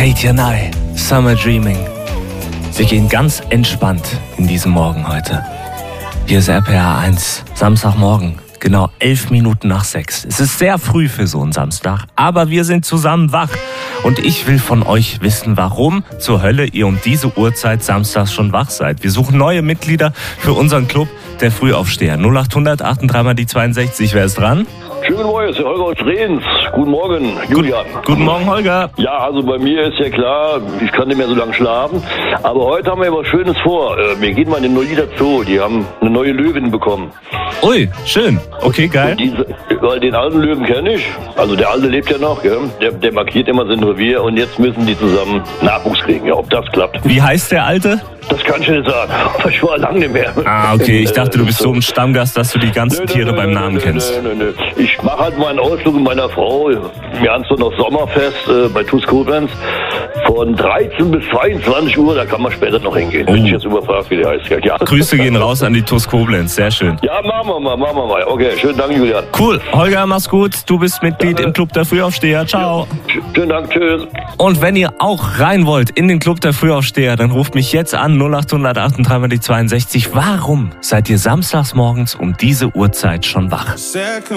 Katie and I, Summer Dreaming. Wir gehen ganz entspannt in diesen Morgen heute. Hier ist RPR 1, Samstagmorgen, genau 11 Minuten nach 6. Es ist sehr früh für so einen Samstag, aber wir sind zusammen wach. Und ich will von euch wissen, warum zur Hölle ihr um diese Uhrzeit samstags schon wach seid. Wir suchen neue Mitglieder für unseren Club der Frühaufsteher. 0800 38 mal die 62, wer ist dran? Schönen Morgen, ist der Holger aus Rehns. Guten Morgen, Julian. Guten Morgen, Holger. Ja, also bei mir ist ja klar, ich kann nicht mehr so lange schlafen. Aber heute haben wir was Schönes vor. Wir gehen mal in den Neulieder Zoo. Die haben eine neue Löwin bekommen. Ui, schön. Okay, geil. Weil den alten Löwen kenne ich. Also der alte lebt ja noch, gell? Der markiert immer sein Revier. Und jetzt müssen die zusammen Nachwuchs kriegen. Ja, ob das klappt. Wie heißt der Alte? Das kann ich nicht sagen. Ich war lange nicht mehr. Ah, okay. Ich dachte, du bist so ein Stammgast, dass du die ganzen Tiere beim Namen kennst. Nö. Ich mache halt mal einen Ausflug mit meiner Frau. Wir haben so noch Sommerfest bei TuS Koblenz. Von 13 bis 22 Uhr, da kann man später noch hingehen. Bin ich jetzt überfragt, wie der heißt. Ja. Grüße gehen raus an die TuS Koblenz. Sehr schön. Ja, machen wir mal. Okay, schönen Dank, Julian. Cool. Holger, mach's gut. Du bist Mitglied im Club der Frühaufsteher. Ciao. Ja. Schönen Dank, tschüss. Und wenn ihr auch rein wollt in den Club der Frühaufsteher, dann ruft mich jetzt an 0800 38 mal die 62. Warum seid ihr samstags morgens um diese Uhrzeit schon wach?